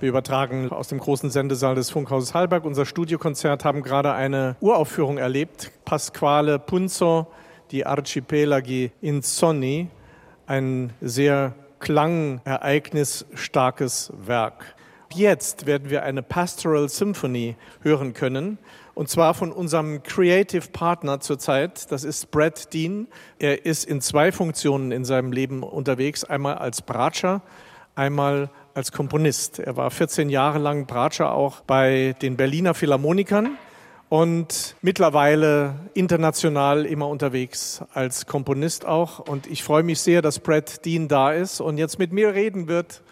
Wir übertragen aus dem großen Sendesaal des Funkhauses Hallberg. Unser Studiokonzert haben gerade eine Uraufführung erlebt. Pasquale Punzo, die Archipelagi Insonni, ein sehr klangereignisstarkes Werk. Jetzt werden wir eine Pastoral Symphony hören können, und zwar von unserem Creative Partner zurzeit, das ist Brad Dean. Er ist in 2 Funktionen in seinem Leben unterwegs, einmal als Bratscher, einmal als Komponist. Er war 14 Jahre lang Bratscher auch bei den Berliner Philharmonikern und mittlerweile international immer unterwegs als Komponist auch. Und ich freue mich sehr, dass Brad Dean da ist und jetzt mit mir reden wird.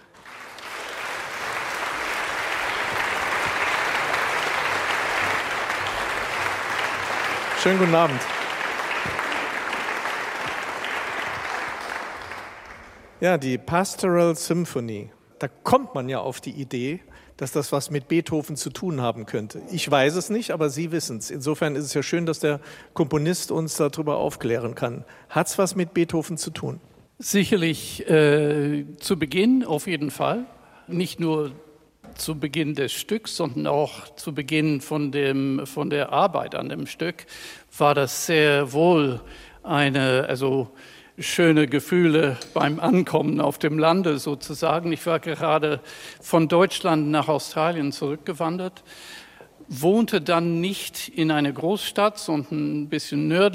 Schönen guten Abend. Ja, die Pastoral Symphony. Da kommt man ja auf die Idee, dass das was mit Beethoven zu tun haben könnte. Ich weiß es nicht, aber Sie wissen es. Insofern ist es ja schön, dass der Komponist uns darüber aufklären kann. Hat es was mit Beethoven zu tun? Sicherlich zu Beginn auf jeden Fall. Nicht nur zu Beginn des Stücks, sondern auch zu Beginn von der Arbeit an dem Stück war das sehr wohl schöne Gefühle beim Ankommen auf dem Lande sozusagen. Ich war gerade von Deutschland nach Australien zurückgewandert, wohnte dann nicht in einer Großstadt, sondern ein bisschen nördlich